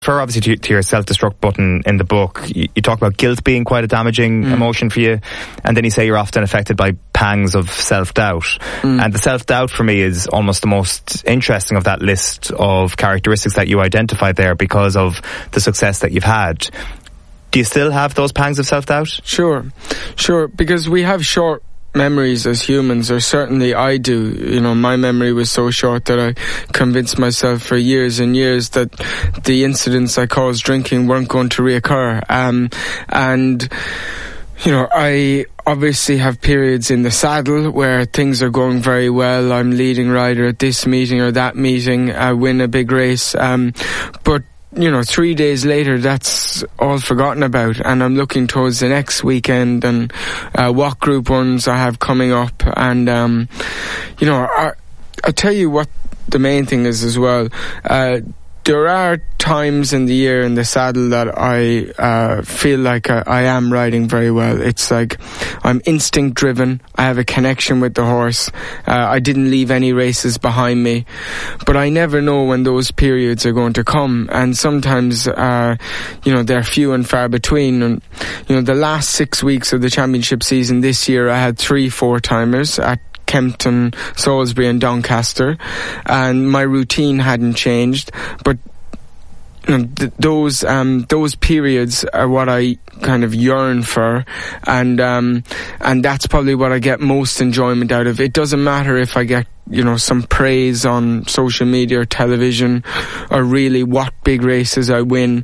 obviously to your self-destruct button in the book. You talk about guilt being quite a damaging emotion for you, and then you say you're often affected by pangs of self-doubt. And the self-doubt for me is almost the most interesting of that list of characteristics that you identified there because of the success that you've had. Do you still have those pangs of self-doubt? Sure, because we have short memories as humans, or certainly I do. You know, my memory was so short that I convinced myself for years and years that the incidents I caused drinking weren't going to reoccur. And you know, I obviously have periods in the saddle where things are going very well. I'm leading rider at this meeting or that meeting. I win a big race. But you know, 3 days later, that's all forgotten about, and I'm looking towards the next weekend and what Group 1s I have coming up. And you know, I'll tell you what the main thing is as well. There are times in the year in the saddle that I feel like I am riding very well. It's like I'm instinct driven. I have a connection with the horse. I didn't leave any races behind me, but I never know when those periods are going to come. And sometimes, you know, they're few and far between. And you know, the last 6 weeks of the championship season this year, I had 3 4-timers at Kempton, Salisbury and Doncaster, and my routine hadn't changed, but you know, those periods are what I kind of yearn for, and that's probably what I get most enjoyment out of. It doesn't matter if I get, you know, some praise on social media or television, or really what big races I win.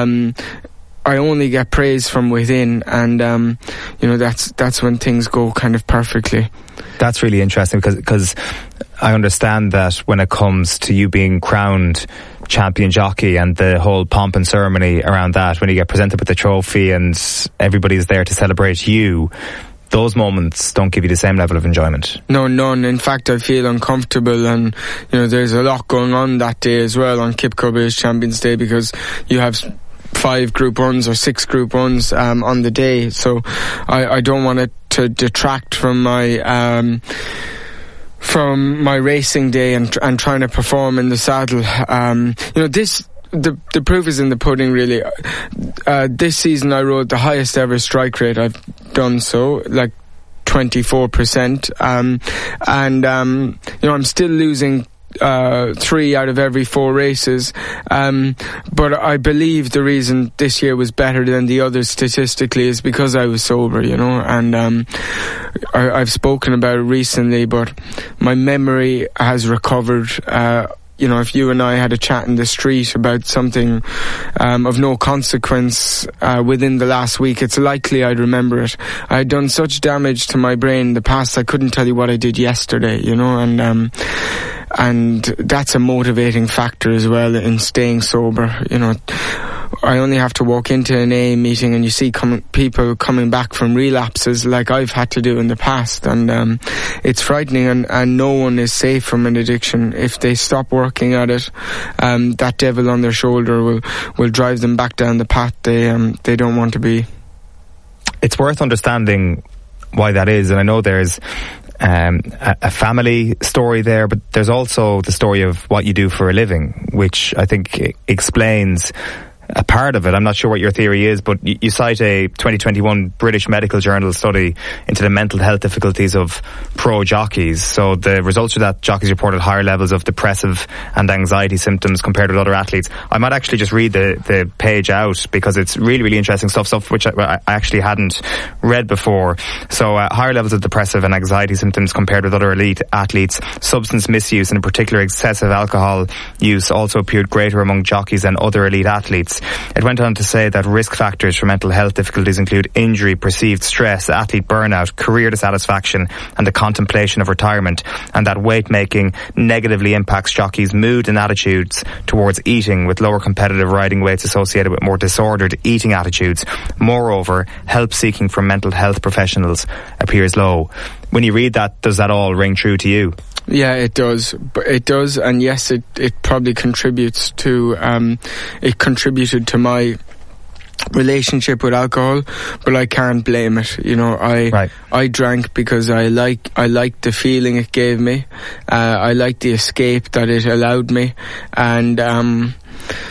I only get praise from within, and you know, that's when things go kind of perfectly. That's really interesting because I understand that when it comes to you being crowned champion jockey and the whole pomp and ceremony around that, when you get presented with the trophy and everybody's there to celebrate you, those moments don't give you the same level of enjoyment. No, none. In fact, I feel uncomfortable, and you know, there's a lot going on that day as well, on Kipco Bay's Champions Day, because you have 5 Group 1s or 6 Group 1s on the day, so I don't want it to detract from my racing day and trying to perform in the saddle. You know, the proof is in the pudding, really. This season I rode the highest ever strike rate I've done, so like 24%, and you know, I'm still losing 3 out of every 4 races, but I believe the reason this year was better than the others statistically is because I was sober, you know, and I've spoken about it recently, but my memory has recovered. You know, if you and I had a chat in the street about something of no consequence within the last week, it's likely I'd remember it. I had done such damage to my brain in the past, I couldn't tell you what I did yesterday, you know, and that's a motivating factor as well in staying sober. You know, I only have to walk into an AA meeting and you see people coming back from relapses like I've had to do in the past, and it's frightening, and no one is safe from an addiction. If they stop working at it, that devil on their shoulder will drive them back down the path they don't want to be. It's worth understanding why that is, and I know there's a family story there, but there's also the story of what you do for a living, which I think explains a part of it. I'm not sure what your theory is, but you cite a 2021 British Medical Journal study into the mental health difficulties of pro jockeys. So the results are that jockeys reported higher levels of depressive and anxiety symptoms compared with other athletes. I might actually just read the page out because it's really, really interesting stuff which I actually hadn't read before. So higher levels of depressive and anxiety symptoms compared with other elite athletes. Substance misuse, and in particular excessive alcohol use, also appeared greater among jockeys than other elite athletes. It went on to say that risk factors for mental health difficulties include injury, perceived stress, athlete burnout, career dissatisfaction, and the contemplation of retirement, and that weight making negatively impacts jockeys' mood and attitudes towards eating, with lower competitive riding weights associated with more disordered eating attitudes. Moreover, help seeking from mental health professionals appears low. When you read that, does that all ring true to you? Yeah, it does. It does, and yes, it probably contributes to. It contributed to my relationship with alcohol, but I can't blame it. You know, I drank because I liked the feeling it gave me. I liked the escape that it allowed me, and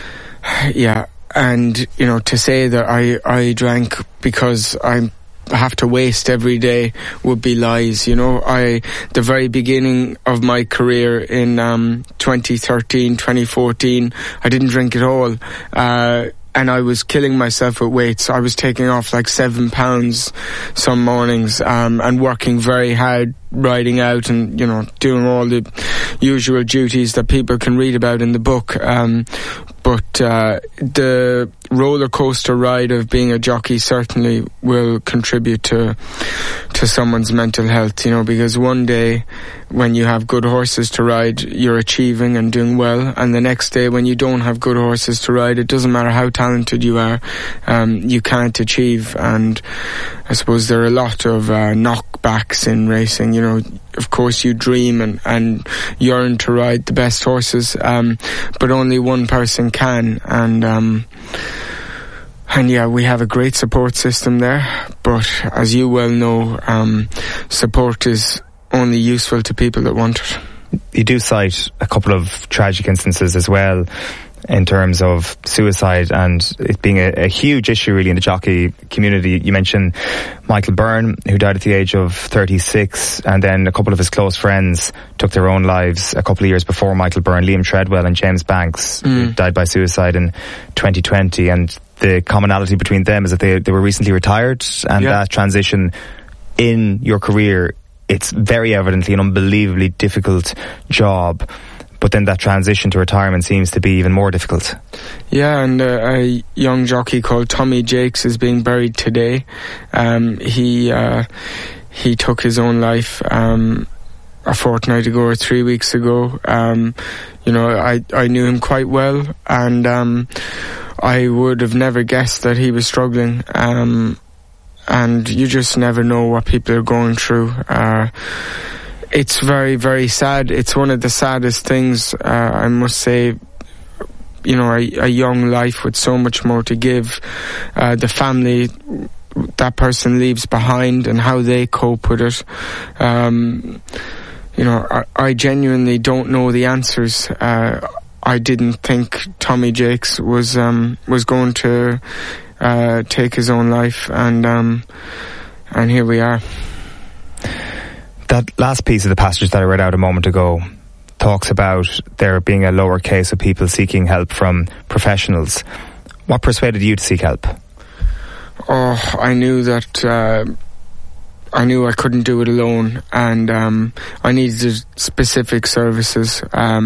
Yeah, and to say that I drank because I have to waste every day would be lies. The very beginning of my career in 2013, 2014, I didn't drink at all. And I was killing myself with weights. I was taking off like 7 pounds some mornings, and working very hard, riding out and, doing all the usual duties that people can read about in the book. But the roller coaster ride of being a jockey certainly will contribute to someone's mental health, because one day when you have good horses to ride, you're achieving and doing well, and the next day when you don't have good horses to ride, it doesn't matter how talented you are, you can't achieve. And I suppose there are a lot of knockbacks in racing. Of course you dream and yearn to ride the best horses, but only one person can, and yeah, we have a great support system there, but as you well know, support is only useful to people that want it. You do cite a couple of tragic instances as well in terms of suicide and it being a huge issue really in the jockey community. You mentioned Michael Byrne, who died at the age of 36, and then a couple of his close friends took their own lives a couple of years before Michael Byrne. Liam Treadwell and James Banks, who died by suicide in 2020, and the commonality between them is that they were recently retired, and that transition in your career, it's very evidently an unbelievably difficult job. But then that transition to retirement seems to be even more difficult. Yeah, and a young jockey called Tommy Jakes is being buried today. He took his own life a fortnight ago or 3 weeks ago. I knew him quite well, and I would have never guessed that he was struggling. And you just never know what people are going through. It's very, very sad. It's one of the saddest things, I must say. A young life with so much more to give. The family that person leaves behind and how they cope with it. I genuinely don't know the answers. I didn't think Tommy Jakes was going to take his own life, and here we are. That last piece of the passage that I read out a moment ago talks about there being a lower case of people seeking help from professionals. What persuaded you to seek help? Oh, I knew that I knew I couldn't do it alone, and I needed specific services.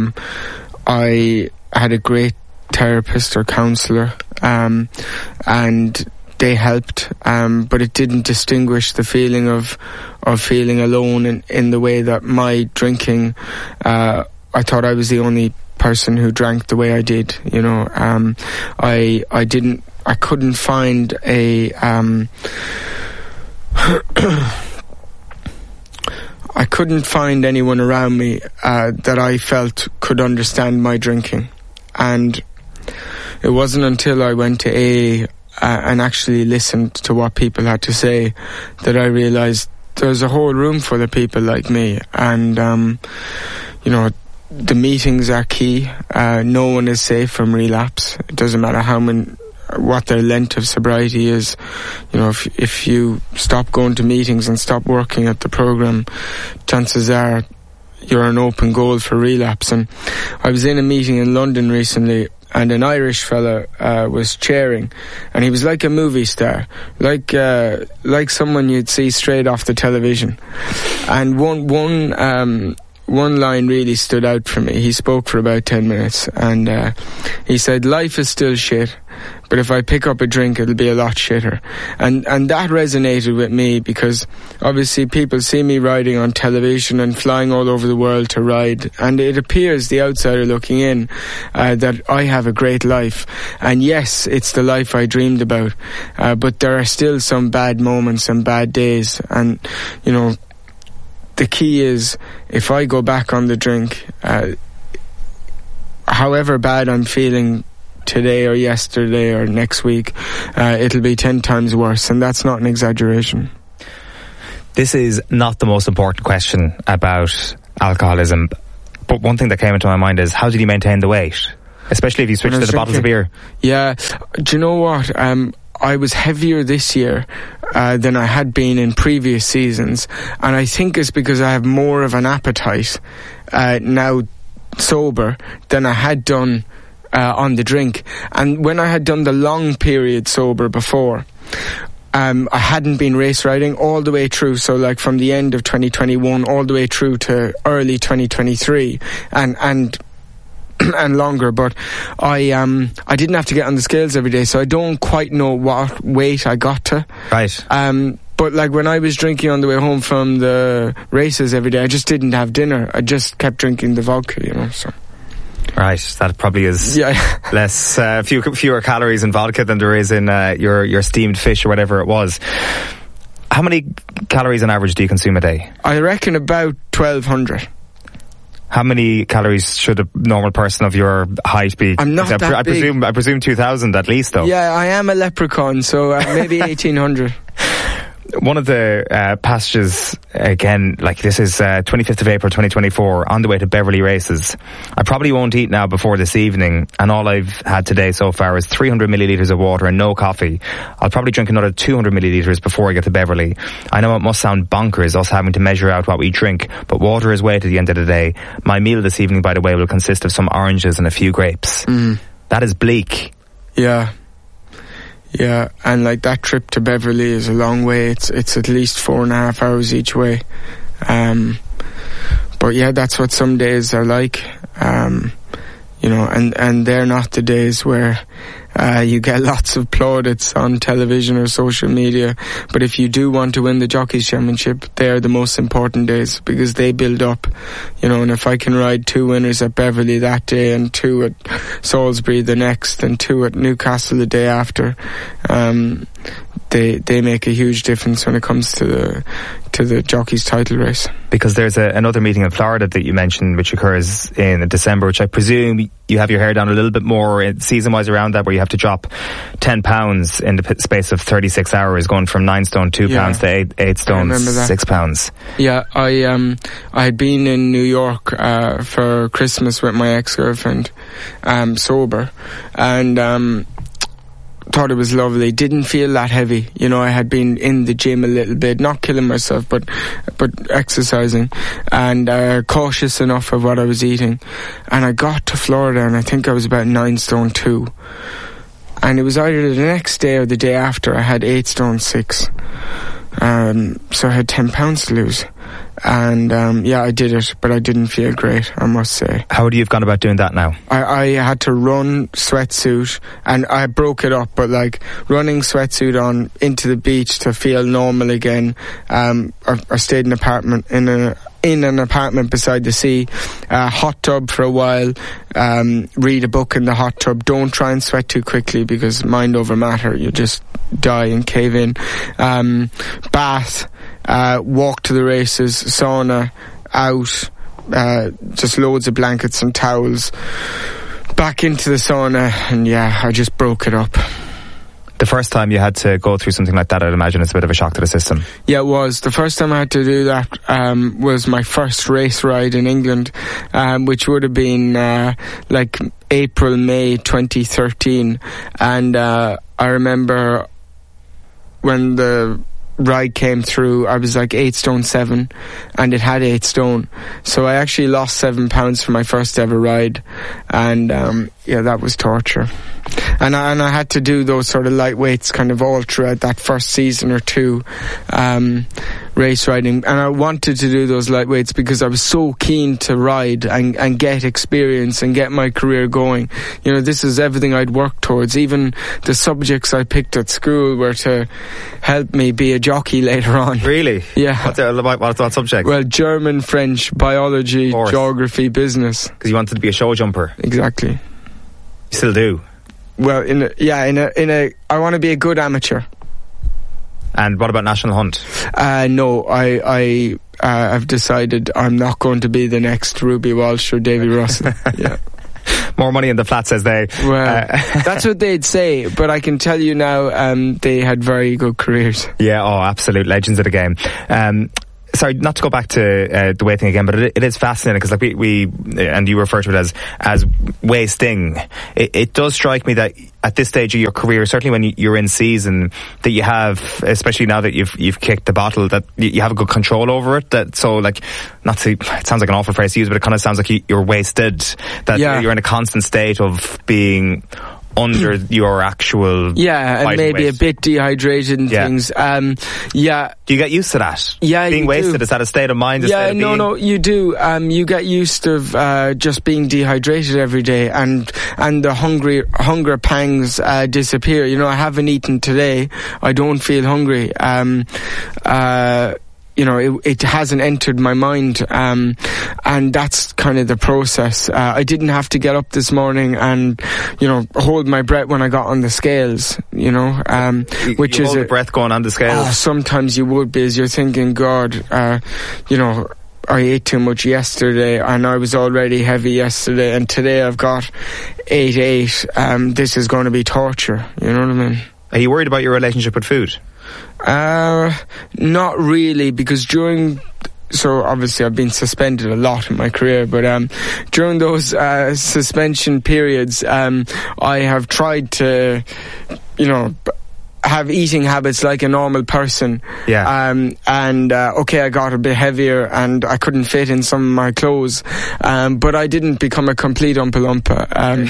I had a great therapist or counsellor, and they helped, but it didn't distinguish the feeling of feeling alone in the way that my drinking, I thought I was the only person who drank the way I did. I couldn't find I couldn't find anyone around me that I felt could understand my drinking, and it wasn't until I went to AA and actually listened to what people had to say that I realised there's a whole room full of people like me. And the meetings are key. No one is safe from relapse. It doesn't matter what their length of sobriety is. If you stop going to meetings and stop working at the programme, chances are you're an open goal for relapse. And I was in a meeting in London recently, and an Irish fella was chairing, and he was like a movie star, like someone you'd see straight off the television. And one line really stood out for me. He spoke for about 10 minutes, and he said, "Life is still shit, but if I pick up a drink, it'll be a lot shitter." And that resonated with me, because obviously people see me riding on television and flying all over the world to ride, and it appears, the outsider looking in, that I have a great life. And yes, it's the life I dreamed about, but there are still some bad moments and bad days. And the key is, if I go back on the drink, however bad I'm feeling today or yesterday or next week, it'll be 10 times worse, and that's not an exaggeration. This is not the most important question about alcoholism, but one thing that came into my mind is, how did you maintain the weight? Especially if you switch to the bottles of beer. Yeah. Do you know what? I was heavier this year than I had been in previous seasons, and I think it's because I have more of an appetite now sober than I had done on the drink. And when I had done the long period sober before, I hadn't been race riding all the way through, so like from the end of 2021 all the way through to early 2023 and longer, but I didn't have to get on the scales every day, so I don't quite know what weight I got to. Right. But like when I was drinking on the way home from the races every day, I just didn't have dinner. I just kept drinking the vodka, you know, so. Right, that probably is less, fewer calories in vodka than there is in your steamed fish or whatever it was. How many calories on average do you consume a day? I reckon about 1,200. How many calories should a normal person of your height be? I'm not that big. I presume 2,000 at least, though. Yeah, I am a leprechaun, so maybe 1,800. One of the passages, again, like this is 25th of April 2024, on the way to Beverley Races. I probably won't eat now before this evening, and all I've had today so far is 300 millilitres of water and no coffee. I'll probably drink another 200 millilitres before I get to Beverley. I know it must sound bonkers, us having to measure out what we drink, but water is weight at the end of the day. My meal this evening, by the way, will consist of some oranges and a few grapes. That is bleak. Yeah. Yeah, and like that trip to Beverley is a long way. It's at least 4.5 hours each way. But yeah, that's what some days are like. You know, and they're not the days where you get lots of plaudits on television or social media. But if you do want to win the Jockeys Championship, they're the most important days because they build up. You know, and if I can ride 2 winners at Beverley that day and 2 at Salisbury the next and 2 at Newcastle the day after, they make a huge difference when it comes to the Jockeys title race. Because there's another meeting in Florida that you mentioned, which occurs in December, which I presume you have your hair down a little bit more season-wise around that, where you have to drop 10 pounds in the space of 36 hours, going from 9 stone 2 pounds to 8 stone 6 pounds. Yeah, I had been in New York for Christmas with my ex-girlfriend, sober, and thought it was lovely. Didn't feel that heavy. You know, I had been in the gym a little bit, not killing myself, but exercising, and cautious enough of what I was eating. And I got to Florida, and I think I was about 9 stone 2. And it was either the next day or the day after I had 8 stone 6. So I had 10 pounds to lose. And I did it, but I didn't feel great, I must say. How would you have gone about doing that now? I had to run sweatsuit, and I broke it up, but like running sweatsuit on into the beach to feel normal again. I stayed in an apartment beside the sea, hot tub for a while, read a book in the hot tub. Don't try and sweat too quickly because mind over matter, you just die and cave in. Bath, walk to the races, sauna, out, just loads of blankets and towels, back into the sauna, and I just broke it up. The first time you had to go through something like that, I'd imagine it's a bit of a shock to the system. Yeah, it was. The first time I had to do that was my first race ride in England, which would have been like April, May 2013. And I remember when the ride came through, I was like 8 stone 7, and it had 8 stone. So I actually lost 7 pounds for my first ever ride, and that was torture. And I had to do those sort of lightweights kind of all throughout that first season or two, race riding. And I wanted to do those lightweights because I was so keen to ride and get experience and get my career going. You know, this is everything I'd worked towards. Even the subjects I picked at school were to help me be a jockey later on. Really? Yeah. What subject? Well, German, French, biology, geography, business. Because you wanted to be a show jumper. Exactly. You still do? Well, I want to be a good amateur. And what about National Hunt? No, I have decided I'm not going to be the next Ruby Walsh or Davy Russell. Yeah. More money in the flat, says they. Well, that's what they'd say, but I can tell you now, they had very good careers. Yeah, absolute legends of the game. sorry, not to go back to the weight thing again, but it is fascinating because like we and you refer to it as wasting. It does strike me that at this stage of your career, certainly when you're in season, that you have, especially now that you've kicked the bottle, that you have a good control over it. That so like, not to, it sounds like an awful phrase to use, but it kind of sounds like you're wasted. That you're in a constant state of being under your actual and maybe weight. A bit dehydrated and things. Do you get used to that? Being wasted, is that a state of mind? No, you do. You get used to just being dehydrated every day, and the hunger pangs disappear. You know, I haven't eaten today, I don't feel hungry. You know, it hasn't entered my mind, and that's kind of the process. I didn't have to get up this morning and, you know, hold my breath when I got on the scales, you know, which you is hold the breath going on the scales. Sometimes you would be, as you're thinking, God, you know, I ate too much yesterday and I was already heavy yesterday, and today I've got 8.8. This is going to be torture, you know what I mean? Are you worried about your relationship with food? Not really, because so obviously I've been suspended a lot in my career, but during those suspension periods, I have tried to, you know, have eating habits like a normal person. I got a bit heavier and I couldn't fit in some of my clothes, but I didn't become a complete Oompa Loompa.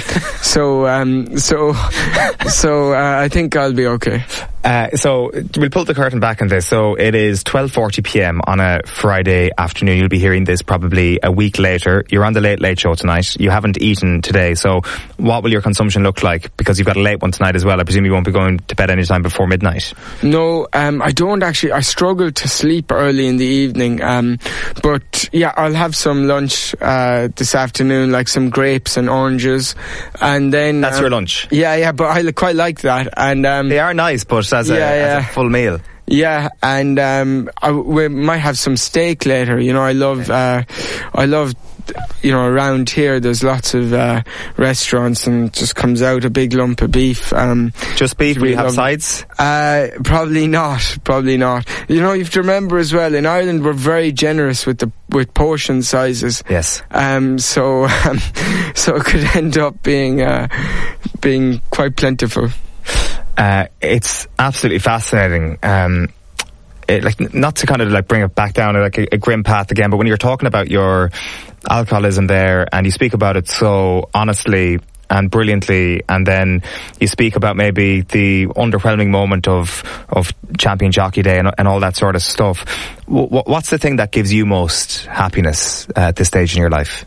So I think I'll be okay. So we'll pull the curtain back on this. So it is 12:40 p.m. on a Friday afternoon. You'll be hearing this probably a week later. You're on the Late Show tonight. You haven't eaten today. So what will your consumption look like? Because you've got a late one tonight as well. I presume you won't be going to bed any time before midnight. No, I don't actually. I struggle to sleep early in the evening. But yeah, I'll have some lunch this afternoon, like some grapes and oranges, and then that's your lunch. Yeah, but I quite like that, and they are nice, but as a full meal. Yeah, and we might have some steak later. You know, I love, you know, around here there's lots of restaurants, and it just comes out a big lump of beef. Just beef? Will you have sides? Probably not. You know, you have to remember as well, in Ireland we're very generous with portion sizes. Yes. So it could end up being quite plentiful. It's absolutely fascinating. Like, not to kind of like bring it back down like a grim path again, but when you're talking about your alcoholism there, and you speak about it so honestly and brilliantly, and then you speak about maybe the underwhelming moment of Champion Jockey Day and all that sort of stuff. What's the thing that gives you most happiness at this stage in your life?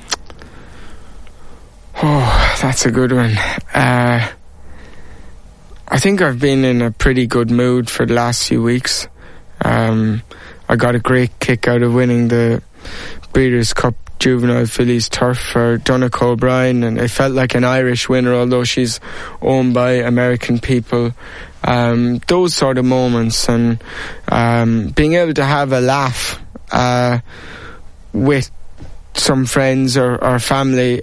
Oh, that's a good one. I think I've been in a pretty good mood for the last few weeks. I got a great kick out of winning the Breeders' Cup Juvenile Fillies Turf for Donegal O'Brien, and it felt like an Irish winner, although she's owned by American people. Those sort of moments, and being able to have a laugh with some friends or family,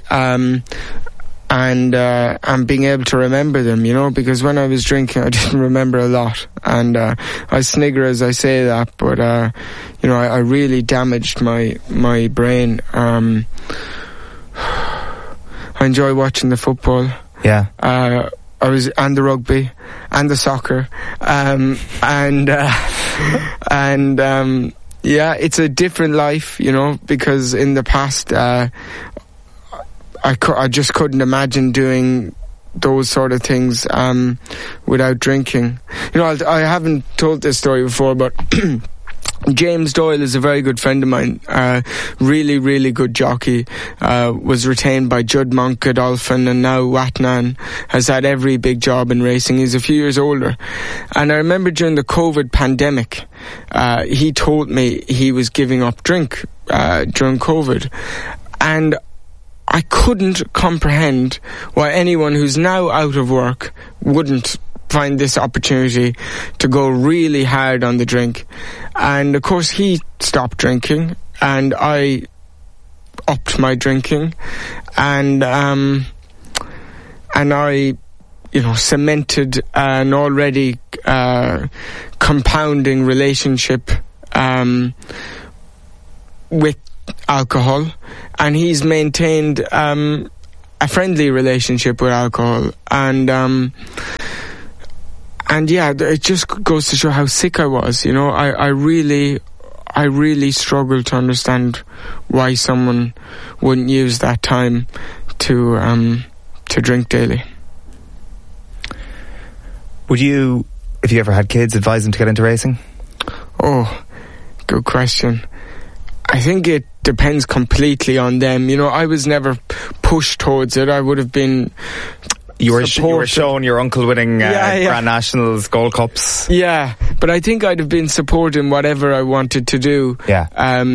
and being able to remember them, you know, because when I was drinking I didn't remember a lot, and I snigger as I say that, but you know, I really damaged my brain. I enjoy watching the football. Yeah. And the rugby and the soccer, yeah, it's a different life, you know, because in the past I just couldn't imagine doing those sort of things without drinking. You know, I haven't told this story before, but James Doyle is a very good friend of mine. Really, really good jockey. Was retained by Judd Monk, Godolphin, and now Watnan. Has had every big job in racing. He's a few years older. And I remember during the COVID pandemic, he told me he was giving up drink during COVID. And I couldn't comprehend why anyone who's now out of work wouldn't find this opportunity to go really hard on the drink. And of course he stopped drinking, and I upped my drinking, and I, you know, cemented an already compounding relationship with alcohol, and he's maintained a friendly relationship with alcohol, and yeah, it just goes to show how sick I was. I really struggled to understand why someone wouldn't use that time to drink daily. Would you, if you ever had kids, advise them to get into racing? Oh, good question. I think it depends completely on them. I was never pushed towards it. I would have been... You were shown your uncle winning Grand Nationals, Gold Cups. Yeah, but I think I'd have been supporting whatever I wanted to do. Yeah.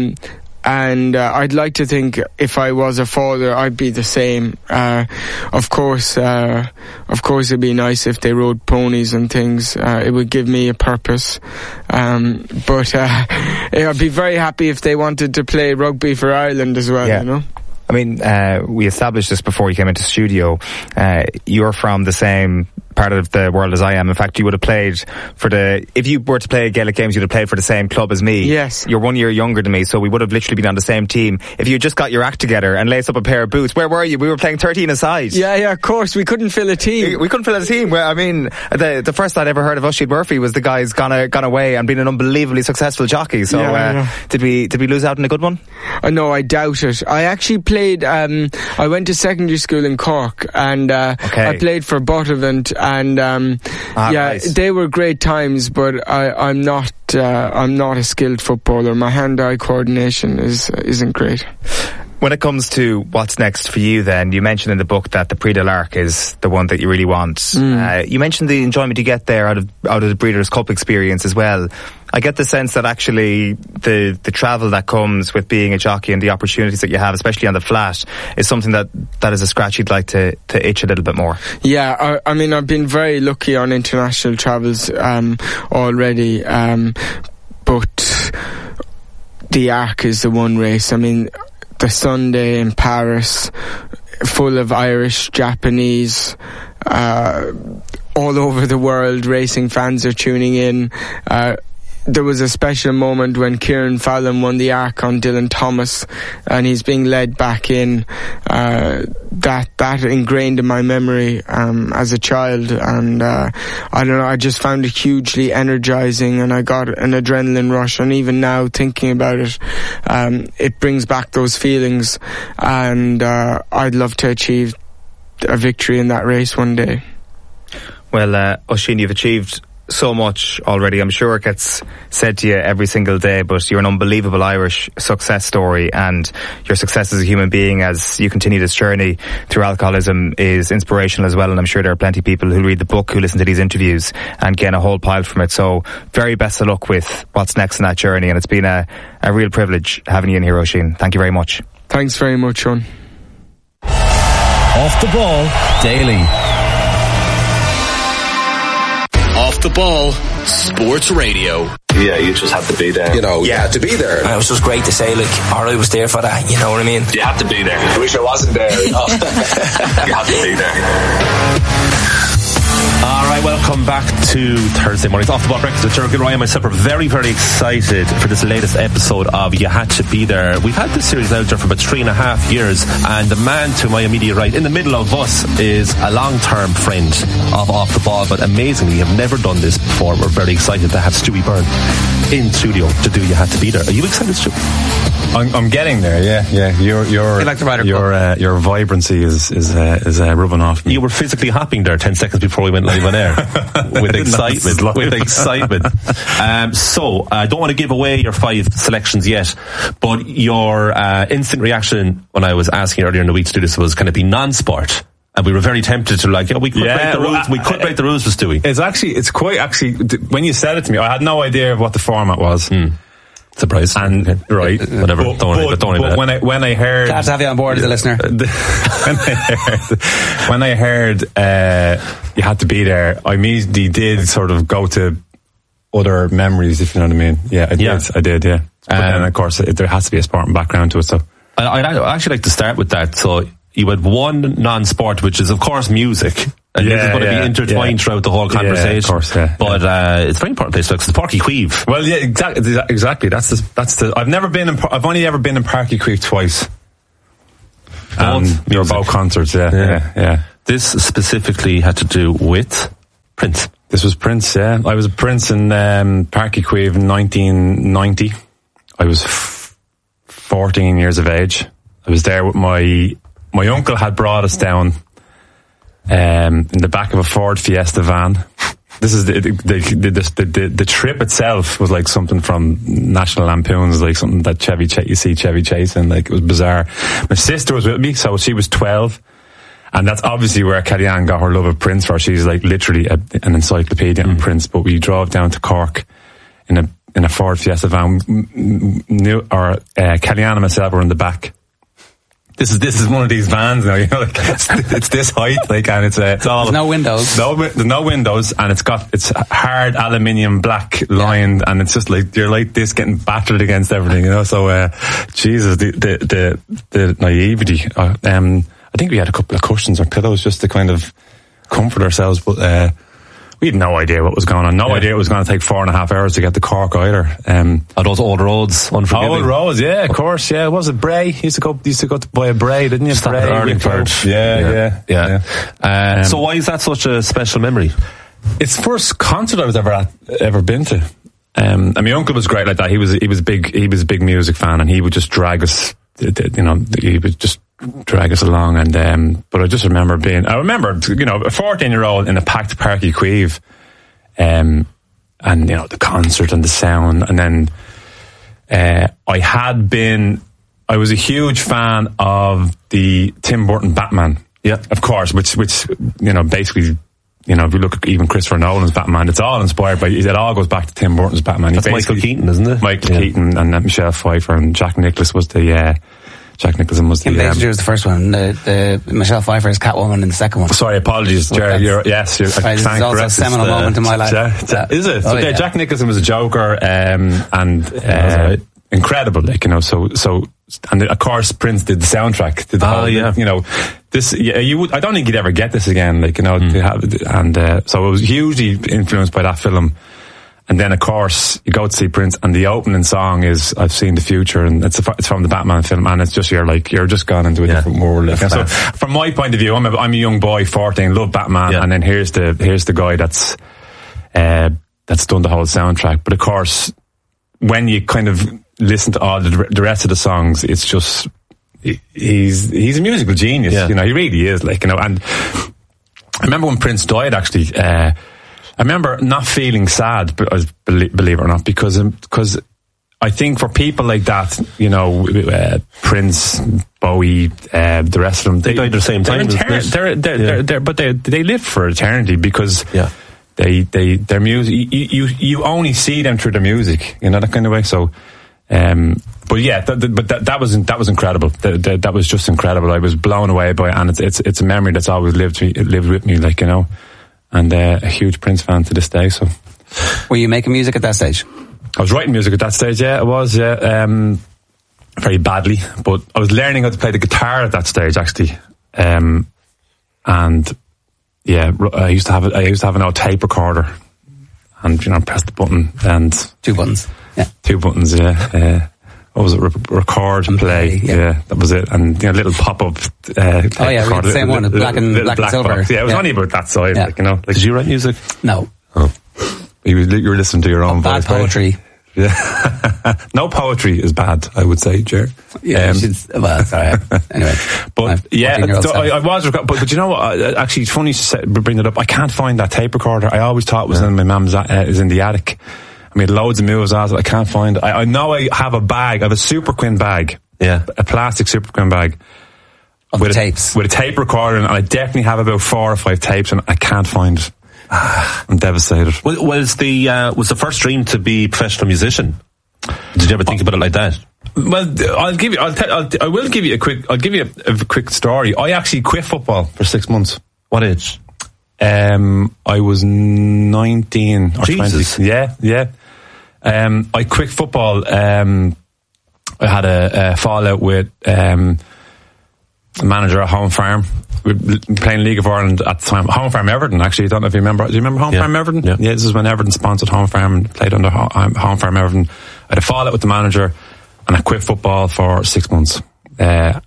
And I'd like to think if I was a father, I'd be the same. Of course, it'd be nice if they rode ponies and things. It would give me a purpose. But I'd be very happy if they wanted to play rugby for Ireland as well. I mean, we established this before you came into studio. You're from the same part of the world as I am. In fact, you would have played if you were to play Gaelic games, you'd have played for the same club as me. Yes. You're 1 year younger than me, so we would have literally been on the same team. If you just got your act together and laced up a pair of boots, where were you? We were playing 13 aside. Yeah, of course. We couldn't fill a team. We couldn't fill a team. Well, I mean, the first I'd ever heard of Oisin Murphy was the guy's gone away and been an unbelievably successful jockey. So, did we lose out in a good one? No, I doubt it. I actually played, I went to secondary school in Cork, and I played for Buttevant, and nice. They were great times, but I'm not a skilled footballer. My hand-eye coordination isn't great. When it comes to what's next for you then, you mentioned in the book that the Prix de l'Arc is the one that you really want. You mentioned the enjoyment you get there out of the Breeders' Cup experience as well. I get the sense that actually the travel that comes with being a jockey and the opportunities that you have, especially on the flat, is something that is a scratch you'd like to itch a little bit more. Yeah, I mean, I've been very lucky on international travels already, but the Arc is the one race. I mean, the Sunday in Paris, full of Irish, Japanese, all over the world, racing fans are tuning in. There was a special moment when Kieran Fallon won the Arc on Dylan Thomas, and he's being led back in. That ingrained in my memory as a child, and I don't know, I just found it hugely energizing, and I got an adrenaline rush, and even now thinking about it, it brings back those feelings, and I'd love to achieve a victory in that race one day. Well, Oisin, you've achieved so much already. I'm sure it gets said to you every single day, but you're an unbelievable Irish success story, and your success as a human being as you continue this journey through alcoholism is inspirational as well, and I'm sure there are plenty of people who read the book, who listen to these interviews and gain a whole pile from it. So very best of luck with what's next in that journey, and it's been a real privilege having you in here, Oisin. Thank you very much. Thanks very much, Sean. Off the Ball Daily. Off the Ball Sports Radio. Yeah, you just have to be there. You had to be there. And it was just great to say, I was there for that, you know what I mean? You have to be there. I wish I wasn't there. You have to be there. Alright, welcome back to Thursday morning's Off the Ball Breakfast with Gerard Gilroy and myself are very, very excited for this latest episode of You Had to Be There. We've had this series out there for about 3.5 years, and the man to my immediate right, in the middle of us, is a long-term friend of Off the Ball, but amazingly, have never done this before. We're very excited to have Stewie Byrne in studio to do You Had to Be There. Are you excited, Stu? I'm getting there, yeah. You're like the Ryder Cup. Your vibrancy is rubbing off me. You were physically hopping there 10 seconds before we went live on air with excitement. So I don't want to give away your 5 selections yet, but your instant reaction when I was asking earlier in the week to do this was, can it be non-sport? And we were very tempted to we could break the rules. We could break the rules for Stewie. It's quite when you said it to me, I had no idea what the format was. Surprise. And right, whatever. Don't worry about it. When I heard, glad to have you on board as a listener. When I heard You Had to Be There, I immediately did sort of go to other memories, if you know what I mean. Yeah, I did. But then, of course, there has to be a sporting background to it. So I'd actually like to start with that. So you had one non-sport, which is of course music. and this is going to be intertwined throughout the whole conversation. Of course, but it's a very important place. It's the Páirc Uí Chaoimh. Well, yeah, exactly. That's the. I've only ever been in Páirc Uí Chaoimh twice. You're both concerts, yeah. This specifically had to do with Prince. This was Prince, yeah. I was a Prince in Páirc Uí Chaoimh in 1990. I was 14 years of age. I was there with my uncle had brought us down in the back of a Ford Fiesta van. This is the trip itself was like something from National Lampoons, like something that you see Chevy Chase, and like it was bizarre. My sister was with me, so she was 12, and that's obviously where Kellyanne got her love of Prince for. She's like literally an encyclopedia on Prince. But we drove down to Cork in a Ford Fiesta van. Kellyanne and myself were in the back. This is one of these vans now, you know, like it's this height, like, and it's all. There's no windows. There's no windows, and it's hard aluminium black lined, and it's just like you're like this getting battered against everything, you know. So, Jesus, the naivety. I think we had a couple of cushions or pillows just to kind of comfort ourselves, but we had no idea what was going on. No idea it was going to take 4.5 hours to get to Cork either. Are those old roads unforgiving? Old roads, yeah, of course, yeah. Was it Bray? You used to go to buy a Bray, didn't you? Stop at Arlingford. Yeah. So why is that such a special memory? It's the first concert I was ever been to. And my uncle was great like that. He was a big music fan, and he would just drag us. You know, he would just drag us along, and but I just remember a 14-year-old in a packed Páirc Uí Chaoimh, and you know, the concert and the sound, and then I was a huge fan of the Tim Burton Batman, of course, which you know, basically, you know, if you look at even Christopher Nolan's Batman, it's all inspired by, it all goes back to Tim Burton's Batman. That's Michael Keaton, isn't it? Michael Keaton and Michelle Pfeiffer, and Jack Nicholson was the Kim Basinger was the first one. The Michelle Pfeiffer is Catwoman in the second one. Sorry, apologies, Jerry. This is also a seminal moment in my life. Is it? Oh, yeah. Jack Nicholson was a Joker, incredible, like, you know. So, and of course, Prince did the soundtrack. You know, this. I don't think you'd ever get this again, like, you know. So it was hugely influenced by that film. And then, of course, you go to see Prince, and the opening song is "I've Seen the Future," and it's from the Batman film, and it's just you're just gone into a different world. Like. So, from my point of view, I'm a young boy, 14, love Batman, and then here's the guy that's done the whole soundtrack. But of course, when you kind of listen to all the rest of the songs, it's just he's a musical genius. You know, he really is. Like, you know, and I remember when Prince died, actually. I remember not feeling sad, believe it or not, because I think for people like that, you know, Prince, Bowie, the rest of them, they died at the same time. But they live for eternity because their music, you only see them through their music, you know, that kind of way. So, but yeah, that was incredible. That was just incredible. I was blown away by it, and it's a memory that's always lived with me, like, you know. And a huge Prince fan to this day. So, were you making music at that stage? I was writing music at that stage. Yeah, I was. Yeah, very badly, but I was learning how to play the guitar at that stage, actually. And yeah, I used to have an old tape recorder, and, you know, press the button and 2 buttons. Yeah, 2 buttons. Yeah. What was it? Record and play. Yeah, that was it. And, you know, little pop-up. We had the same one, black and silver. Box. Yeah, it was only about that size. Yeah. Like, you know. Like, did you write music? No. Oh, you were listening to your own voice. Bad poetry. Right? Yeah. No poetry is bad, I would say, Jer. Yeah, well, sorry. Anyway. But yeah, so I was, but you know what? Actually, it's funny to bring that up. I can't find that tape recorder. I always thought it was in my mum's, is in the attic. I made loads of moves out of it. I can't find it. I know I have a bag. I have a Super Quinn bag. Yeah. A plastic Super Quinn bag. With tapes. With a tape recorder, and I definitely have about 4 or 5 tapes, and I can't find it. I'm devastated. Was the first dream to be a professional musician? Did you ever think about it like that? Well, I'll give you a quick story. I actually quit football for 6 months. What age? I was 19 or Jesus. 20. Yeah. I quit football. I had a fallout with manager at Home Farm. We were playing League of Ireland at the time. Home Farm Everton, actually. I don't know if you remember. Do you remember Home Farm Everton? Yeah. This is when Everton sponsored Home Farm and played under Home Farm Everton. I had a fallout with the manager and I quit football for 6 months. I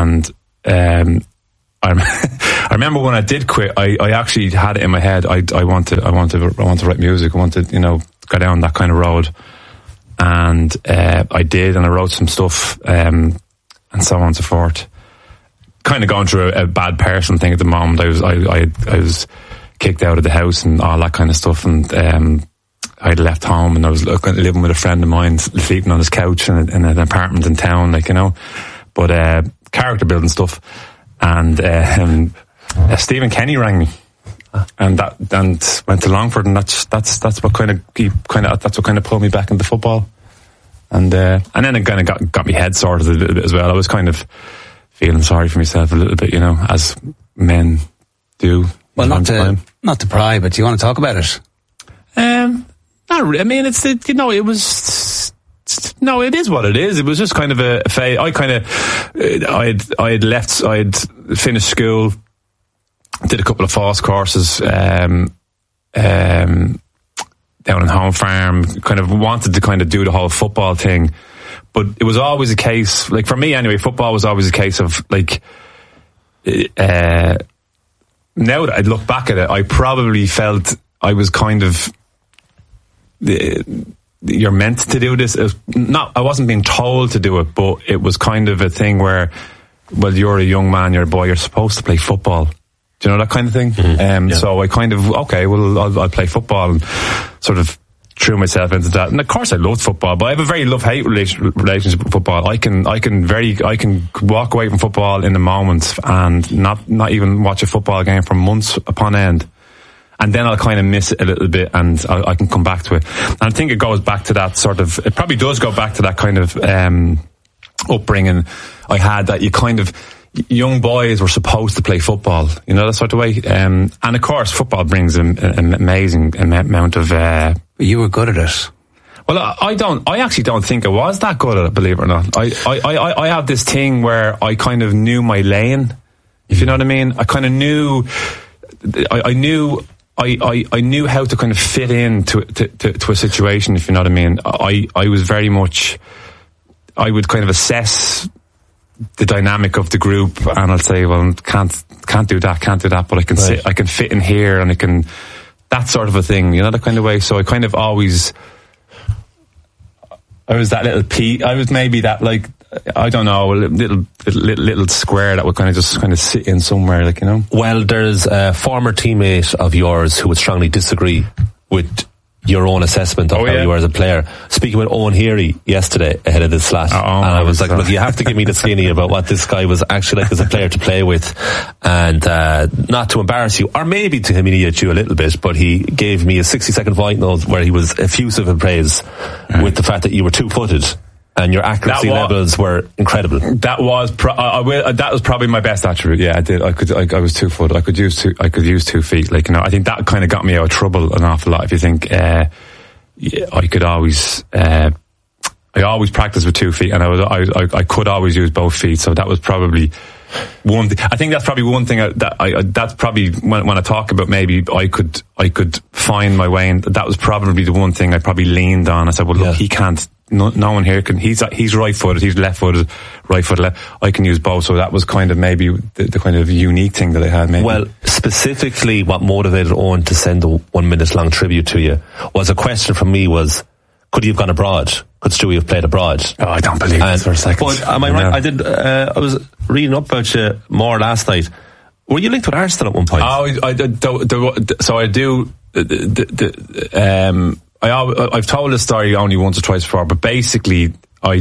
remember when I did quit, I actually had it in my head. I want to write music. I want to, go down that kind of road. And I did, and I wrote some stuff, and so on and so forth. Kind of going through a bad personal thing at the moment. I was kicked out of the house and all that kind of stuff, and I'd left home and I was living with a friend of mine, sleeping on his couch in an apartment in town, but character building stuff. And Stephen Kenny rang me, and went to Longford, and that's what kind of pulled me back into football. And then it kind of got me head sorted a little bit as well. I was kind of feeling sorry for myself a little bit, as men do. Well, not to pry, but do you want to talk about it? Not really. I mean, it is what it is. It was just kind of a phase. I had finished school, did a couple of FOSS courses, down in Home Farm, kind of wanted to kind of do the whole football thing. But it was always a case, like for me anyway, football was always a case of like, now that I look back at it, I probably felt I was kind of, you're meant to do this. I wasn't being told to do it, but it was kind of a thing where, well, you're a young man, you're a boy, you're supposed to play football. Do you know that kind of thing? Mm-hmm. So I kind of, okay, well, I'll play football, and sort of threw myself into that. And of course I loved football, but I have a very love-hate relationship with football. I can walk away from football in a moment and not even watch a football game for months upon end. And then I'll kind of miss it a little bit, and I can come back to it. And I think it goes back to that sort of, it probably does go back to that kind of upbringing I had, that you kind of, young boys were supposed to play football, that sort of way. And of course, football brings an amazing amount of... You were good at it. Well, I actually don't think I was that good at it, believe it or not. I have this thing where I kind of knew my lane, if you know what I mean. I kind of knew... I knew how to kind of fit in to a situation, if you know what I mean. I was very much, I would kind of assess the dynamic of the group, and I'll say, well, can't do that, but I can I can fit in here, and I can, that sort of a thing, that kind of way. So I kind of always, I was that I was maybe that, like, I don't know, a little square that would kind of sit in somewhere, like, Well, there's a former teammate of yours who would strongly disagree with your own assessment of how you were as a player. Speaking with Owen Heary yesterday ahead of this slot, and I was like, look, you have to give me the skinny about what this guy was actually like as a player to play with, and not to embarrass you, or maybe to humiliate you a little bit, but he gave me a 60-second voice note where he was effusive in praise with the fact that you were two-footed. And your accuracy levels were incredible. That was probably my best attribute. Yeah, I did. I was 2 foot. I could use 2 feet. Like, I think that kind of got me out of trouble an awful lot. If you think, I always practiced with 2 feet, and I could always use both feet. So that was probably one thing. I think that's probably one thing that's probably when I talk about maybe I could find my way in. That was probably the one thing I probably leaned on. I said, well, look, he can't. No one here can. He's right-footed. He's left-footed. Right-footed. Left. I can use both. So that was kind of maybe the kind of unique thing that I had. Maybe. Well, specifically, what motivated Owen to send a 1 minute long tribute to you was a question from me: was could you have gone abroad? Could Stewie have played abroad? Oh, I don't believe it for a second. But am I right? I did. I was reading up about you more last night. Were you linked with Arsenal at one point? Oh, so I do. I've told this story only once or twice before, but basically, I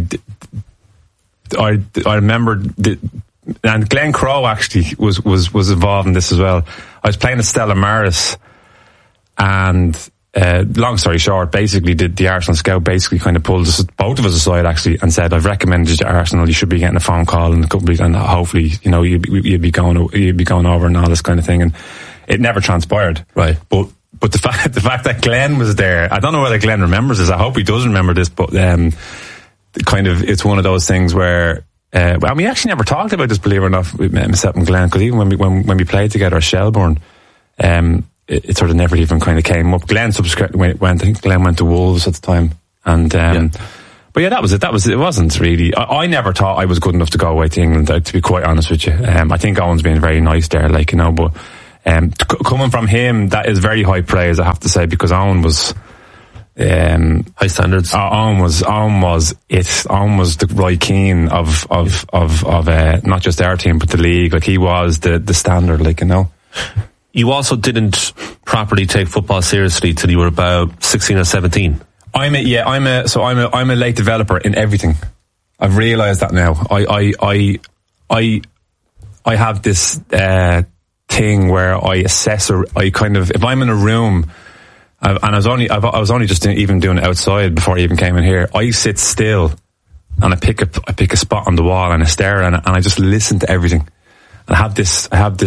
remember and Glenn Crowe actually was involved in this as well. I was playing at Stella Maris, and long story short, basically the Arsenal scout basically kind of pulled both of us aside actually and said, I've recommended you to Arsenal, you should be getting a phone call in a couple of weeks, and hopefully you'd be going over and all this kind of thing. And it never transpired, right? But the fact that Glenn was there, I don't know whether Glenn remembers this. I hope he does remember this. But kind of, it's one of those things where and we actually never talked about this, believe it or not, with myself and Glenn, because even when we played together at Shelbourne, it sort of never even kind of came up. Glenn I think Glenn went to Wolves at the time, and but yeah, that was it. It wasn't really. I never thought I was good enough to go away to England, to be quite honest with you. I think Owen's been very nice there, like, you know, but coming from him, that is very high praise, I have to say, because Owen was high standards. Owen was the Roy Keane of not just our team but the league. Like, he was the standard, like, you know. You also didn't properly take football seriously till you were about 16 or 17. I'm a late developer in everything. I've realised that now. I have this thing where I assess, or I kind of, if I'm in a room, and I was only just even doing it outside before I even came in here. I sit still and I pick a spot on the wall and I stare at it and I just listen to everything. And I have this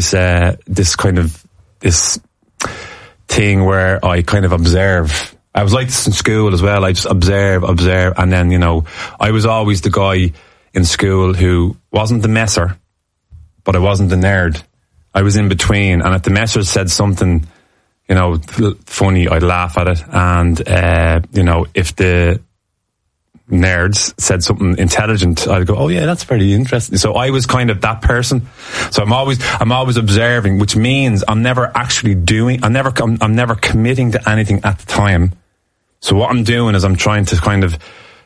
thing where I kind of observe. I was like this in school as well. I just observe, and then, you know, I was always the guy in school who wasn't the messer, but I wasn't the nerd. I was in between, and if the messer said something, you know, funny, I'd laugh at it, and you know, if the nerds said something intelligent, I'd go, oh yeah, that's very interesting. So I was kind of that person. So I'm always observing, which means I'm never actually doing, I'm never committing to anything at the time. So what I'm doing is I'm trying to kind of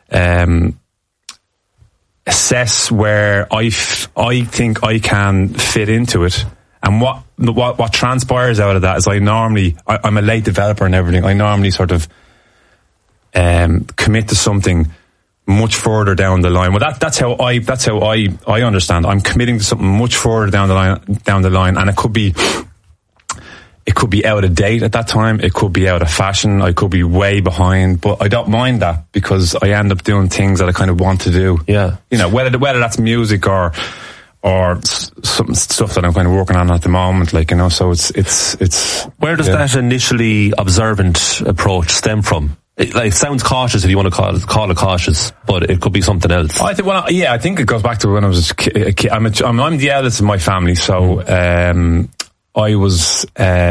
assess where I think I can fit into it. And what transpires out of that is I'm a late developer and everything. I normally sort of commit to something much further down the line. Well, that's how I understand. I'm committing to something much further down the line, and it could be out of date at that time. It could be out of fashion. I could be way behind, but I don't mind that because I end up doing things that I kind of want to do. Yeah, you know, whether that's music or some stuff that I'm kind of working on at the moment, like, you know. So it's. Where does that initially observant approach stem from? It sounds cautious, if you want to call it cautious, but it could be something else. I think it goes back to when I was a kid. I'm the eldest in my family, so I was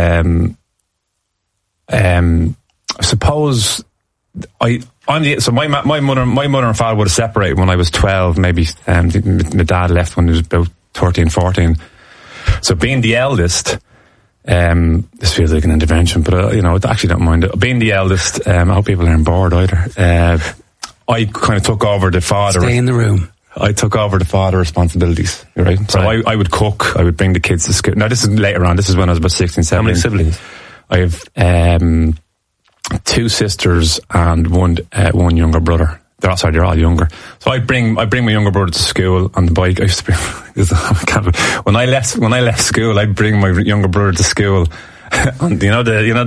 suppose my mother and father would have separated when I was 12, maybe. My dad left when he was about 13, 14. So being the eldest. This feels like an intervention, but you know, I actually don't mind it. Being the eldest, I hope people aren't bored either. I kind of took over the father. Stay in the room. I took over the father responsibilities, right? So right. I would cook, I would bring the kids to school. Now this is later on, this is when I was about 16, 17. How many siblings? I have 2 sisters and one younger brother. They're all younger. So I bring my younger brother to school on the bike. I used to bring, when I left school, I'd bring my younger brother to school. And you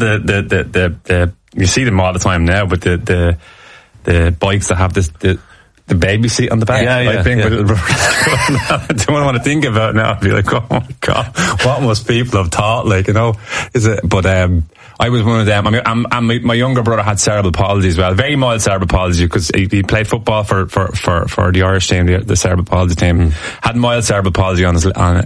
see them all the time now, but the bikes that have the baby seat on the back. I bring my little brother to school. I don't want to think about it now. I'd be like, oh my God, what must people have thought? Like, you know, is it? But I was one of them. I mean, my younger brother had cerebral palsy as well, very mild cerebral palsy, because he played football for the Irish team, the cerebral palsy team. Had mild cerebral palsy on his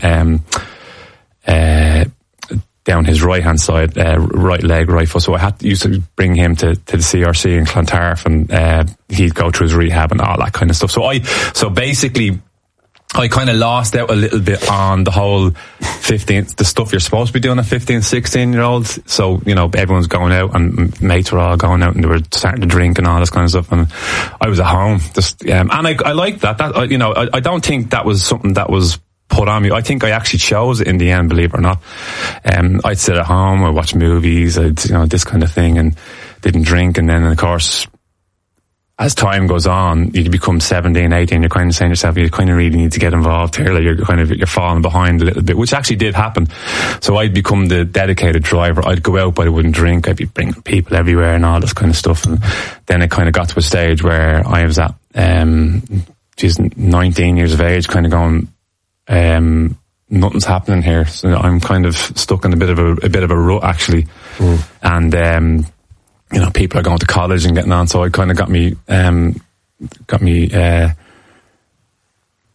down his right hand side, right leg, right foot. So I used to bring him to the CRC in Clontarf, and he'd go through his rehab and all that kind of stuff. So basically, I kind of lost out a little bit on the whole the stuff you're supposed to be doing at 15, 16-year-olds. So, you know, everyone's going out and mates were all going out and they were starting to drink and all this kind of stuff. And I was at home and I liked that, you know, I don't think that was something that was put on me. I think I actually chose it in the end, believe it or not. I'd sit at home, I'd watch movies, this kind of thing, and didn't drink. And then, of course, as time goes on, you become 17, 18, you're kind of saying to yourself, you kind of really need to get involved here. Like you're falling behind a little bit, which actually did happen. So I'd become the dedicated driver. I'd go out, but I wouldn't drink. I'd be bringing people everywhere and all this kind of stuff. And then it kind of got to a stage where I was at, 19 years of age, kind of going, nothing's happening here. So I'm kind of stuck in a bit of a rut, actually. And, you know, people are going to college and getting on, so it kind of got me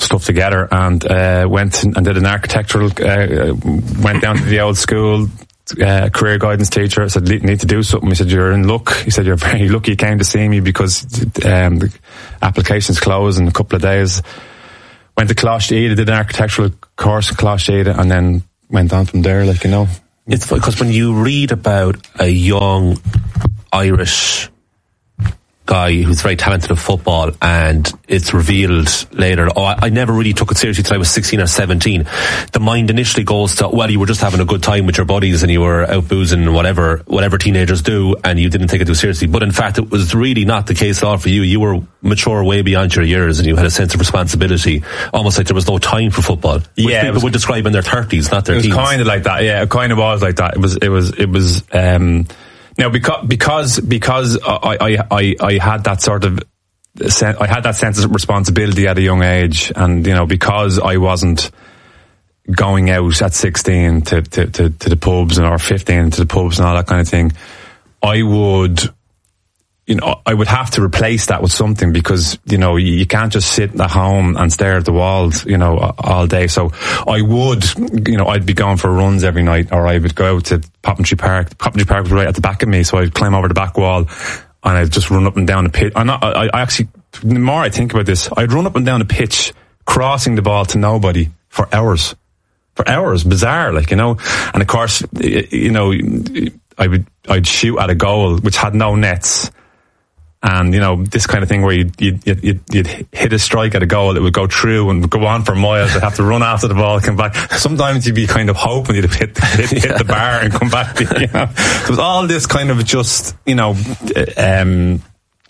stuff together and went and did an architectural, went down to the old school, career guidance teacher. I said, need to do something. He said, you're in luck. He said, you're very lucky you came to see me because the application's closed in a couple of days. Went to Closhida, did an architectural course in Closhida, and then went on from there, like, you know. It's because when you read about a young Irish guy who's very talented at football, and it's revealed later, I never really took it seriously till I was 16 or 17. The mind initially goes to, well, you were just having a good time with your buddies and you were out boozing, whatever teenagers do, and you didn't take it too seriously. But in fact, it was really not the case at all for you. You were mature way beyond your years, and you had a sense of responsibility, almost like there was no time for football. Which people would describe in their 30s, not their teens. It was kind of like that, yeah. It kind of was like that. It was now, because I had that sort of, I had that sense of responsibility at a young age, and, you know, because I wasn't going out at 16 to the pubs, or 15 to the pubs and all that kind of thing, I would have to replace that with something, because, you know, you can't just sit at home and stare at the walls, you know, all day. So I would, you know, I'd be going for runs every night, or I would go out to Poppentry Park. Poppentry Park was right at the back of me, so I'd climb over the back wall and I'd just run up and down the pitch. I actually, the more I think about this, I'd run up and down the pitch, crossing the ball to nobody for hours. Bizarre, like, you know. And of course, you know, I'd shoot at a goal which had no nets. And, you know, this kind of thing where you'd hit a strike at a goal, it would go through and go on for miles. I'd have to run after the ball, come back. Sometimes you'd be kind of hoping you'd hit the bar and come back. You know? So it was all this kind of just, you know, and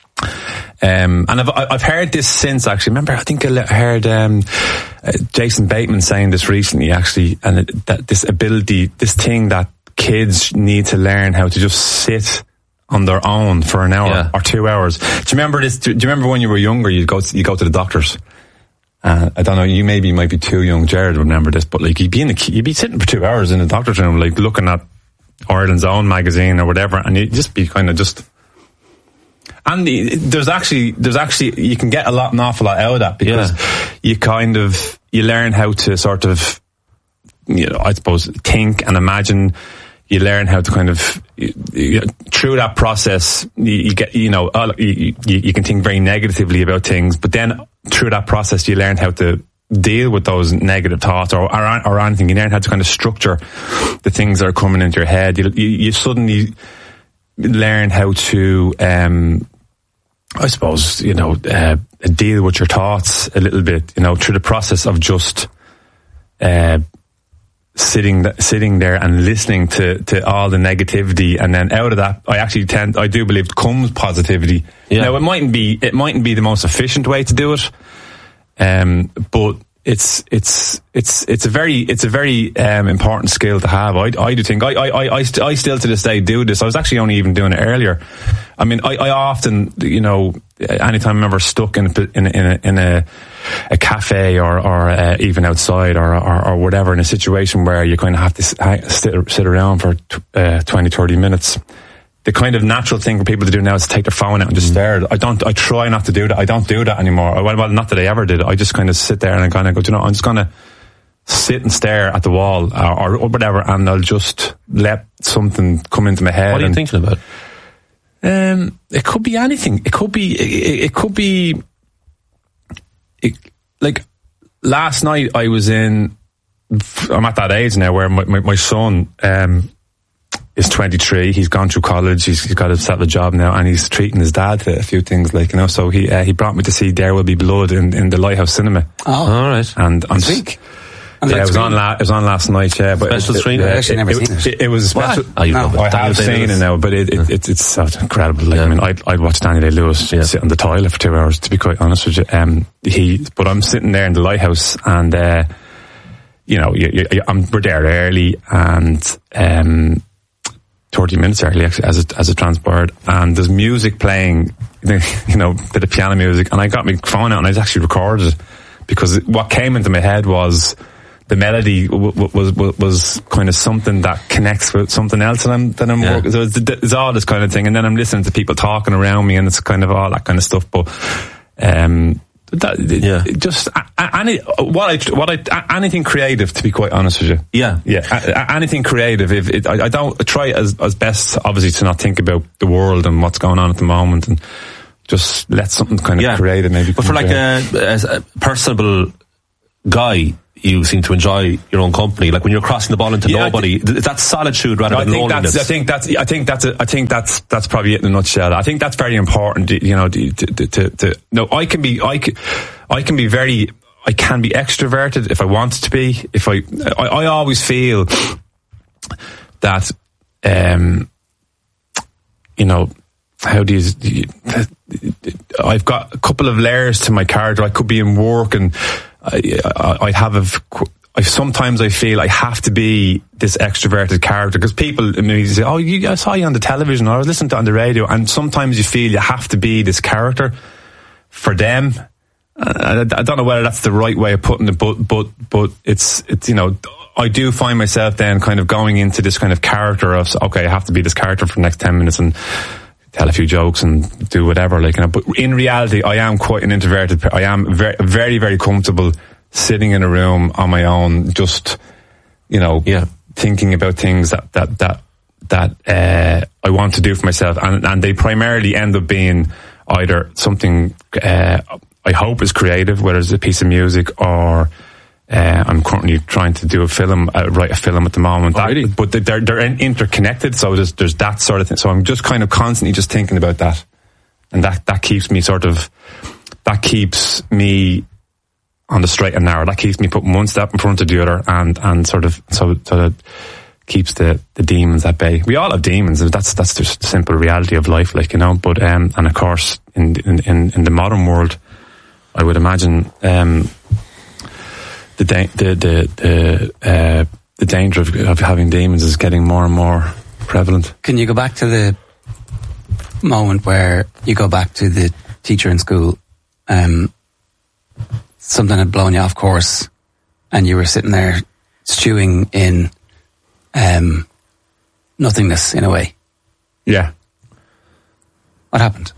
I've heard this since, actually. Remember, I think I heard Jason Bateman saying this recently, actually, and that this ability, this thing that kids need to learn how to just sit on their own for an hour or 2 hours. Do you remember this? Do you remember when you were younger, you go to the doctors? I don't know, you maybe might be too young, Jared, would remember this, but like you'd be sitting for 2 hours in the doctor's room, like looking at Ireland's Own magazine or whatever, and you'd just be kind of just. And there's actually you can get an awful lot out of that, because you learn how to sort of, you know, I suppose, think and imagine. You learn how to kind of, through that process, you get, you know, you can think very negatively about things, but then through that process, you learn how to deal with those negative thoughts or anything. You learn how to kind of structure the things that are coming into your head. You suddenly learn how to, I suppose, you know, deal with your thoughts a little bit, you know, through the process of just, sitting there and listening to all the negativity, and then out of that, I do believe comes positivity. Yeah. Now, it mightn't be the most efficient way to do it, but it's a very important skill to have. I do think I still to this day do this. I was actually only even doing it earlier. I mean, I often, you know, anytime I'm ever stuck in a cafe or even outside or whatever, in a situation where you kind of have to sit around for 20-30 minutes, the kind of natural thing for people to do now is to take their phone out and just stare. I try not to do that. I don't do that anymore. Well, not that I ever did. I just kind of sit there and I kind of go, you know, I'm just going to sit and stare at the wall or whatever, and I'll just let something come into my head. What are you thinking about? It could be anything. It could be like last night I'm at that age now where my son is 23. He's gone through college. He's got a settled job now, and he's treating his dad to a few things, like, you know. So he brought me to see There Will Be Blood in the Lighthouse Cinema. Oh, all right. And I'm sick. Yeah, it was on last night. Yeah, but special screen. I've actually never seen it. It was special. I have seen it now, but it's so incredible. Like, I mean, I'd watch Daniel Day-Lewis sit on the toilet for 2 hours, to be quite honest with you. But I'm sitting there in the Lighthouse, and you know, we're there early, and 30 minutes early, actually, as it transpired, and there's music playing, you know, bit of piano music, and I got my phone out and I actually recorded it, because what came into my head was the melody was kind of something that connects with something else that I'm working. So it's all this kind of thing, and then I'm listening to people talking around me, and it's kind of all that kind of stuff. But Just anything creative, to be quite honest with you. Anything creative. I don't try as best, obviously, to not think about the world and what's going on at the moment, and just let something kind of creative maybe. But for like a personable guy, you seem to enjoy your own company. Like when you're crossing the ball into nobody, that's solitude rather than loneliness. I think that's probably it in a nutshell. I think that's very important. You know, I can be extroverted if I wanted to be. If I always feel that, you know, I've got a couple of layers to my character. I could be in work and sometimes I feel I have to be this extroverted character because people maybe say, "Oh, I saw you on the television," or "I was listening to it on the radio," and sometimes you feel you have to be this character for them. I don't know whether that's the right way of putting it, but it's you know, I do find myself then kind of going into this kind of character of, okay, I have to be this character for the next 10 minutes and tell a few jokes and do whatever, like, you know. But in reality, I am quite an introverted. I am very, very, very comfortable sitting in a room on my own, just, you know, thinking about things that I want to do for myself, and they primarily end up being either something I hope is creative, whether it's a piece of music or I'm currently trying to do write a film at the moment. Really? But they're interconnected, so there's that sort of thing. So I'm just kind of constantly just thinking about that, and that keeps me keeps me on the straight and narrow. That keeps me putting one step in front of the other, and sort of so that keeps the demons at bay. We all have demons. That's just the simple reality of life, like, you know. But and of course in the modern world, I would imagine the danger of having demons is getting more and more prevalent. Can you go back to the moment where you go back to the teacher in school? Something had blown you off course, and you were sitting there stewing in nothingness in a way. Yeah. What happened?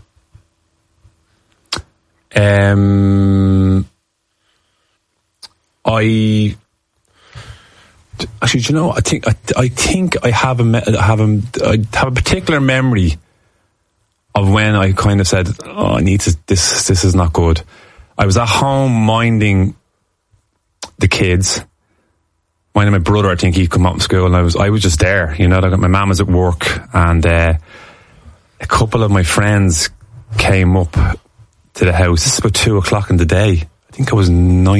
I actually, do you know, I think I have a particular memory of when I kind of said, "Oh, I need to. This is not good." I was at home minding the kids, minding my brother. I think he'd come up from school, and I was just there. You know, my mum was at work, and a couple of my friends came up to the house. This is about 2:00 in the day. I think I was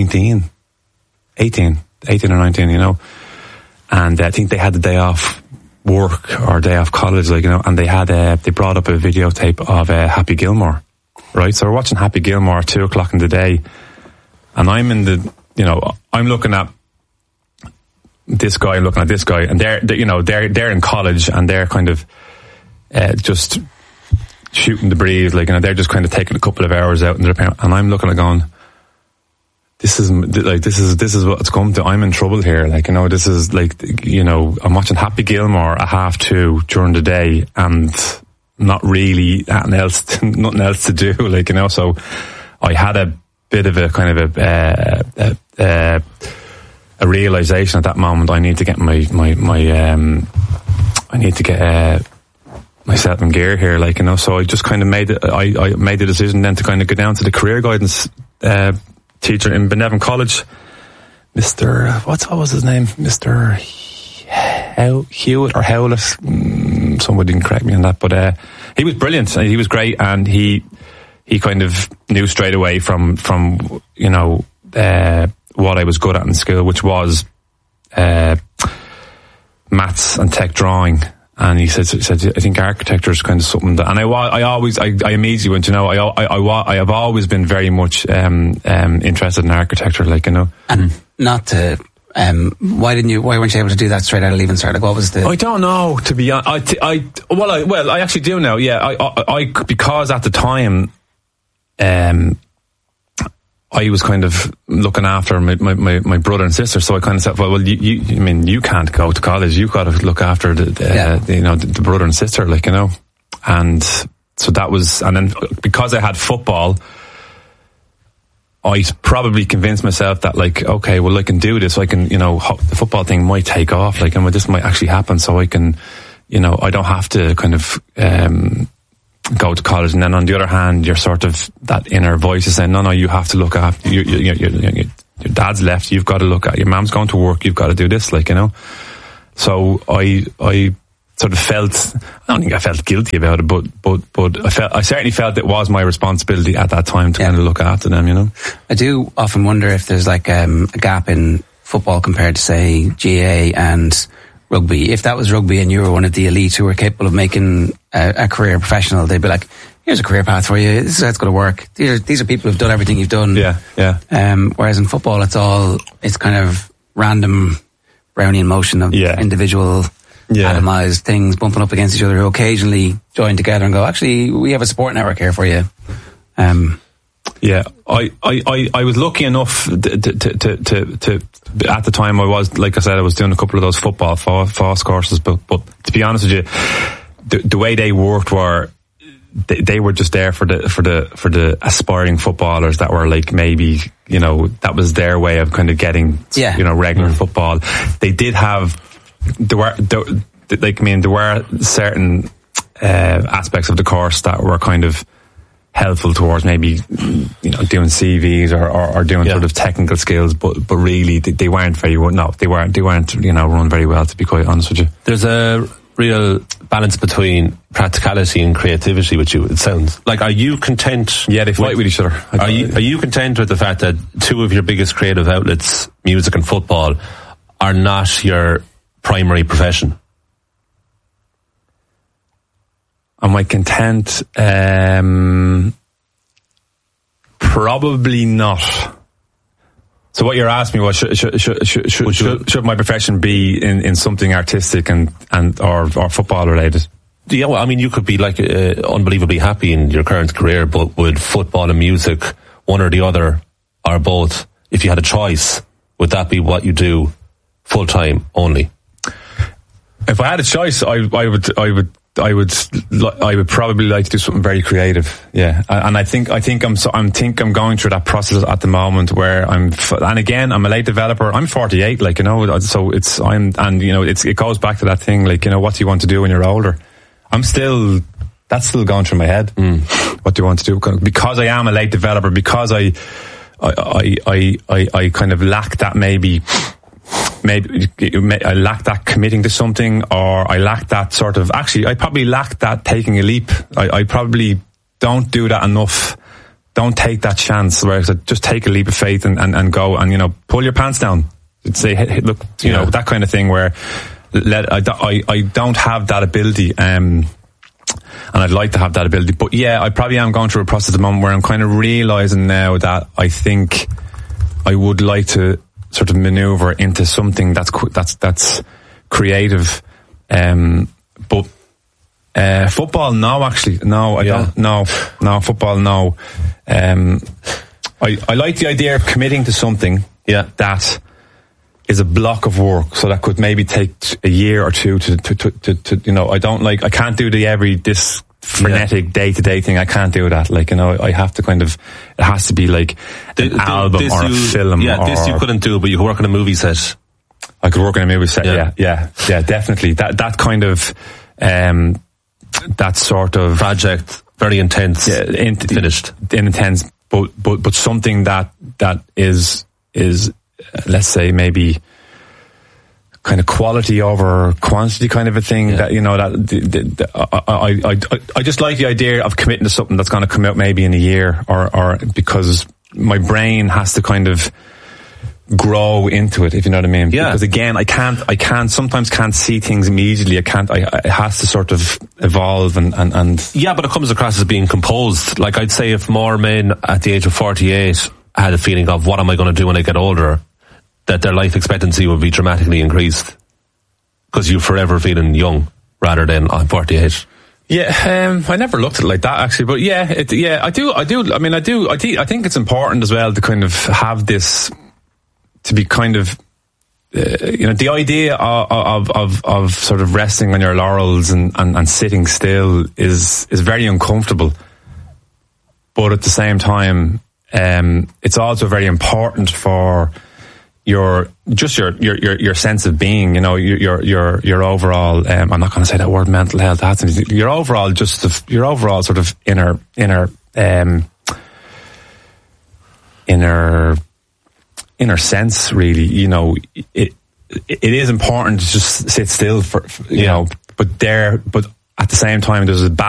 18 or 19, you know. And I think they had the day off work or day off college, like, you know, and they brought up a videotape of Happy Gilmore, right? So we're watching Happy Gilmore at 2:00 in the day, and I'm looking at this guy, and they're in college, and they're kind of just shooting the breeze, like, you know, they're just kind of taking a couple of hours out in their parents, and I'm looking at going, this is what it's come to. I'm in trouble here. Like, you know, this is like, you know, I'm watching Happy Gilmore at 2:30 during the day and not really nothing else to do. Like, you know, so I had a bit of a kind of a realization at that moment. I need to get myself in gear here. Like, you know, so I just kind of made the decision then to kind of go down to the career guidance, teacher in Benevin College, Mr. What was his name? Mr. Hewitt or Howlett. Somebody can correct me on that, but he was brilliant. He was great, and he kind of knew straight away from you know what I was good at in school, which was maths and tech drawing. And he said, I think architecture is kind of something that, and I immediately went, you know, I have always been very much interested in architecture, like, you know. And not to, why weren't you able to do that straight out of Leaving Cert? Like, what was the? I don't know, to be honest. I actually do know. Yeah, I because at the time, I was kind of looking after my brother and sister, so I kind of said, well, you can't go to college. You've got to look after the brother and sister, like, you know. And so that was, and then because I had football, I probably convinced myself that, like, okay, well, I can do this. I can, the football thing might take off, like, and this might actually happen. So I can, I don't have to kind of go to college. And then on the other hand, you're sort of, that inner voice is saying, no, you have to look after your dad's left. You've got to look at your mom's going to work. You've got to do this, like, So I sort of felt, I don't think I felt guilty about it, but I certainly felt it was my responsibility at that time to kind of look after them, I do often wonder if there's like a gap in football compared to, say, GAA and rugby. If that was rugby and you were one of the elite who were capable of making a career professional, they'd be like, here's a career path for you. This is how it's going to work. These are people who've done everything you've done. Yeah. Whereas in football, it's kind of random Brownian motion of individual atomized things bumping up against each other who occasionally join together and go, actually, we have a support network here for you. Yeah, I was lucky enough to at the time I was, like I said, I was doing a couple of those football FOSS courses, but to be honest with you, the way they worked were, they were just there for the aspiring footballers that were like, maybe, that was their way of kind of getting, regular football. They did have, there were certain aspects of the course that were kind of helpful towards maybe, doing CVs or doing sort of technical skills, but really they weren't very well. No, they weren't, run very well, to be quite honest with you. There's a real balance between practicality and creativity with you, it sounds. Like, are you content? Yeah, they fight with each other. Are you content with the fact that two of your biggest creative outlets, music and football, are not your primary profession? Am I content? Probably not. So what you're asking me was, should my profession be in something artistic or football related? Yeah, well, I mean, you could be like unbelievably happy in your current career, but would football and music, one or the other, or both, if you had a choice, would that be what you do full time only? If I had a choice, I would probably like to do something very creative. Yeah. And I think I'm going through that process at the moment where and again, I'm a late developer. I'm 48, so it goes back to that thing, what do you want to do when you're older? That's still going through my head. What do you want to do? Because I am a late developer, because I kind of lack that maybe I lack that committing to something, or I lack that sort of, actually I probably lack that taking a leap. I probably don't do that enough. Don't take that chance, where just take a leap of faith and go and, pull your pants down. Say, hey, look, that kind of thing, where I don't have that ability, and I'd like to have that ability. But yeah, I probably am going through a process at the moment where I'm kind of realising now that I think I would like to sort of maneuver into something that's creative. But football, no, actually, no, I don't. No, football, no. I like the idea of committing to something. Yeah, that is a block of work, so that could maybe take a year or two to I can't do this frenetic day-to-day thing. I can't do that. I have to it has to be like an album or a film. Yeah, this you couldn't do, but you could work on a movie set. I could work on a movie set. Yeah, definitely. That kind of, that sort of project, very intense. Yeah, finished. Intense, but something that is let's say maybe kind of quality over quantity kind of a thing. Yeah. I just like the idea of committing to something that's going to come out maybe in a year, or because my brain has to kind of grow into it, if you know what I mean. Yeah. Because again, I sometimes can't see things immediately. It has to sort of evolve and. Yeah, but it comes across as being composed. Like, I'd say if more men at the age of 48 had a feeling of what am I going to do when I get older, that their life expectancy would be dramatically increased, because you're forever feeling young rather than I'm 48. Yeah, I never looked at it like that actually, but I do. I think it's important as well to kind of have this, to be kind of, the idea of sort of resting on your laurels and sitting still is very uncomfortable, but at the same time, it's also very important for your sense of being, you know, your overall, I'm not going to say that word, mental health, your overall sort of inner sense, really. You know, it is important to just sit still for you know, but at the same time there's a